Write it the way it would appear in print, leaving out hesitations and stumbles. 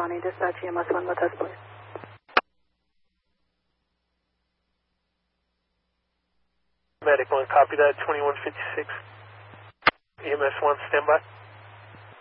responding. Dispatch EMS 1 with us, please. Medic 1, copy that, 2156. EMS 1, standby.